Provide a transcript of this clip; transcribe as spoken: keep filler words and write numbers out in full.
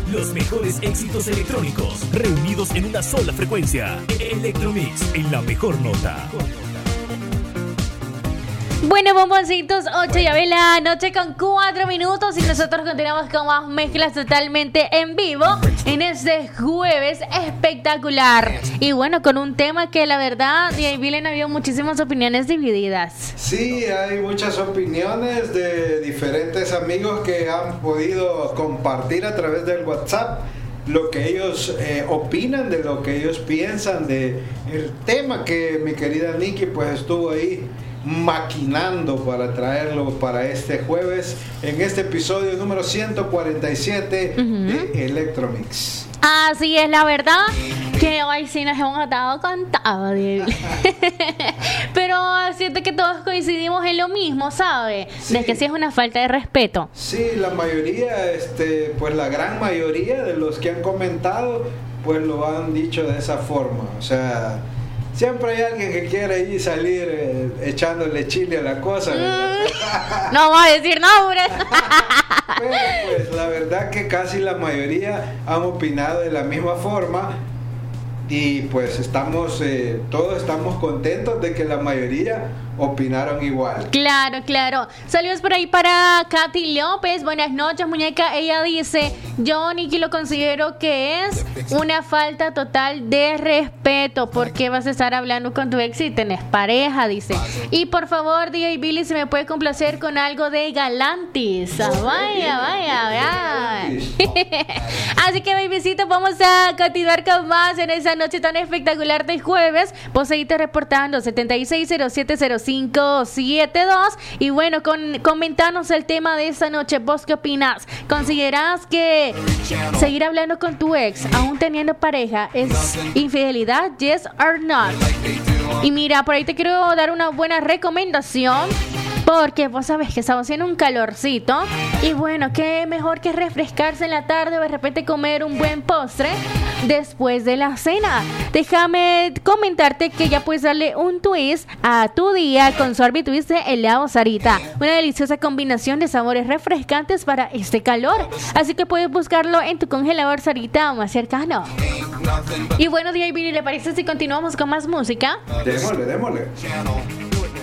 Los mejores éxitos electrónicos reunidos en una sola frecuencia. Electromix, en la mejor nota. Bueno, bomboncitos, ocho ya ve la noche con cuatro minutos y nosotros continuamos con más mezclas totalmente en vivo en este jueves espectacular. Y bueno, con un tema que la verdad, de ahí Vilen, ha habido muchísimas opiniones divididas. Sí, hay muchas opiniones de diferentes amigos que han podido compartir a través del WhatsApp lo que ellos eh, opinan, de lo que ellos piensan de el tema que mi querida Nikki pues estuvo ahí maquinando para traerlo para este jueves en este episodio número ciento cuarenta y siete uh-huh. de Electromix. Así es, la verdad que hoy sí nos hemos atado cantado, pero siento que todos coincidimos en lo mismo, ¿sabe? Sí. De que sí es una falta de respeto. Sí, la mayoría, este, pues la gran mayoría de los que han comentado, pues lo han dicho de esa forma, o sea, siempre hay alguien que quiere ahí salir eh, echándole chile a la cosa. Mm, no vamos a decir nombres. Pero pues la verdad que casi la mayoría han opinado de la misma forma y pues estamos, eh, todos estamos contentos de que la mayoría opinaron igual. Claro, claro. Saludos por ahí para Katy López. Buenas noches, muñeca. Ella dice: yo, Nikki, lo considero que es una falta total de respeto. ¿Por qué vas a estar hablando con tu ex si tenés pareja? Dice. Y por favor, D J Billy, se me puede complacer con algo de Galantis. Ah, vaya, vaya, vaya. Así que, babycitos, vamos a continuar con más en esa noche tan espectacular de jueves. Vos seguite reportando setenta y seis cero siete cero cinco siete dos. Y bueno, con, comentanos el tema de esta noche. ¿Vos qué opinas? ¿Considerás que seguir hablando con tu ex aún teniendo pareja es infidelidad? Yes or not? Y mira, por ahí te quiero dar una buena recomendación, porque vos sabés que estamos haciendo un calorcito y bueno, qué mejor que refrescarse en la tarde o de repente comer un buen postre después de la cena. Déjame comentarte que ya puedes darle un twist a tu día con Sorbet Twist de helado Sarita, una deliciosa combinación de sabores refrescantes para este calor, así que puedes buscarlo en tu congelador Sarita más cercano. Y bueno, D J Billy, ¿le parece si continuamos con más música? Démosle, démosle.